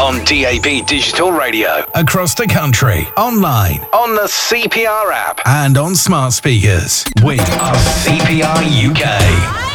On DAB Digital Radio. Across the country. Online. On the CPR app. And on smart speakers. We are CPR UK.